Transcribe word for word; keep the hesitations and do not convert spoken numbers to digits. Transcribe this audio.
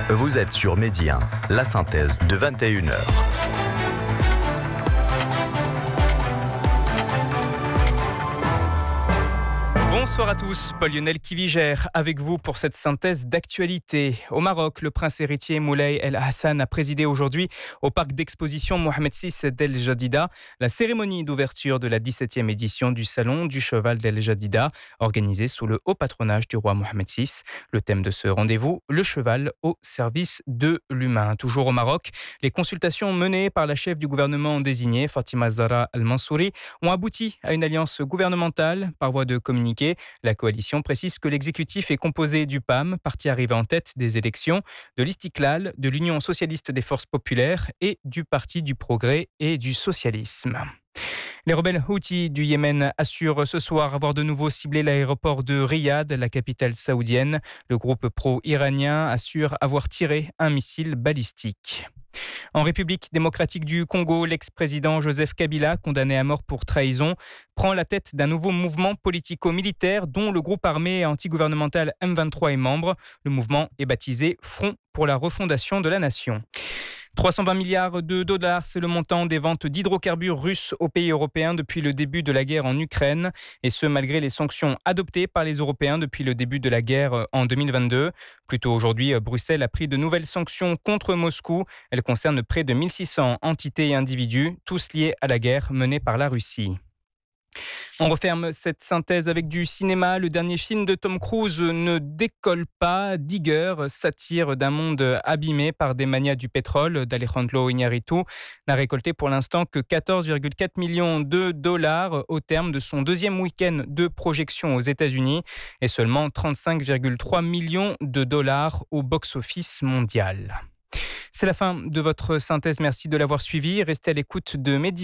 Vous êtes sur Medi un, la synthèse de vingt et une heures. Bonsoir à tous, Paul-Lionel Kivigère avec vous pour cette synthèse d'actualité. Au Maroc, le prince héritier Moulay El Hassan a présidé aujourd'hui au parc d'exposition Mohamed six d'El Jadida la cérémonie d'ouverture de la dix-septième édition du Salon du Cheval d'El Jadida, organisée sous le haut patronage du roi Mohamed six. Le thème de ce rendez-vous, le cheval au service de l'humain. Toujours au Maroc, les consultations menées par la chef du gouvernement désignée, Fatima Zahra Al-Mansouri, ont abouti à une alliance gouvernementale par voie de communiqué. La coalition précise que l'exécutif est composé du P A M, parti arrivé en tête des élections, de l'Istiklal, de l'Union socialiste des forces populaires et du Parti du progrès et du socialisme. Les rebelles Houthis du Yémen assurent ce soir avoir de nouveau ciblé l'aéroport de Riyad, la capitale saoudienne. Le groupe pro-iranien assure avoir tiré un missile balistique. En République démocratique du Congo, l'ex-président Joseph Kabila, condamné à mort pour trahison, prend la tête d'un nouveau mouvement politico-militaire dont le groupe armé antigouvernemental M vingt-trois est membre. Le mouvement est baptisé Front pour la refondation de la nation. trois cent vingt milliards de dollars, c'est le montant des ventes d'hydrocarbures russes aux pays européens depuis le début de la guerre en Ukraine. Et ce, malgré les sanctions adoptées par les Européens depuis le début de la guerre en deux mille vingt-deux. Plus tôt aujourd'hui, Bruxelles a pris de nouvelles sanctions contre Moscou. Elles concernent près de mille six cents entités et individus, tous liés à la guerre menée par la Russie. On referme cette synthèse avec du cinéma. Le dernier film de Tom Cruise ne décolle pas. Digger, satire d'un monde abîmé par des manias du pétrole d'Alejandro Iñárritu, n'a récolté pour l'instant que quatorze virgule quatre millions de dollars au terme de son deuxième week-end de projection aux États-Unis et seulement trente-cinq virgule trois millions de dollars au box-office mondial. C'est la fin de votre synthèse. Merci de l'avoir suivi. Restez à l'écoute de Medi.